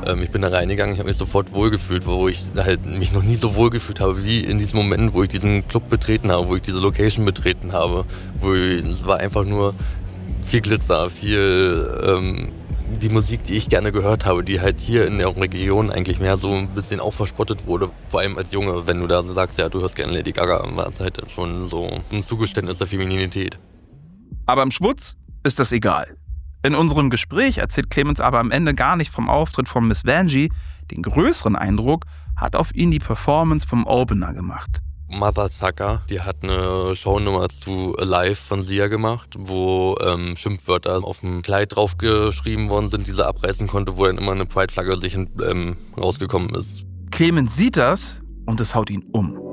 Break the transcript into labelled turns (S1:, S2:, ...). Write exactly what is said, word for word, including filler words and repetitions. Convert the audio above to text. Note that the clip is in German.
S1: Ähm, ich bin da reingegangen, ich habe mich sofort wohlgefühlt, wo ich halt mich noch nie so wohlgefühlt habe, wie in diesem Moment, wo ich diesen Club betreten habe, wo ich diese Location betreten habe. Wo ich, es war einfach nur viel Glitzer, viel ähm, die Musik, die ich gerne gehört habe, die halt hier in der Region eigentlich mehr so ein bisschen auch verspottet wurde. Vor allem als Junge, wenn du da so sagst, ja, du hörst gerne Lady Gaga, war es halt schon so ein Zugeständnis der Femininität.
S2: Aber im Schwutz ist das egal. In unserem Gespräch erzählt Clemens aber am Ende gar nicht vom Auftritt von Miss Vanjie. Den größeren Eindruck hat auf ihn die Performance vom Opener gemacht.
S1: Mother Tucker, die hat eine Shownummer zu Alive von Sia gemacht, wo ähm, Schimpfwörter auf dem Kleid draufgeschrieben worden sind, die sie abreißen konnte, wo dann immer eine Pride-Flagge sich ähm, rausgekommen ist.
S2: Clemens sieht das und es haut ihn um.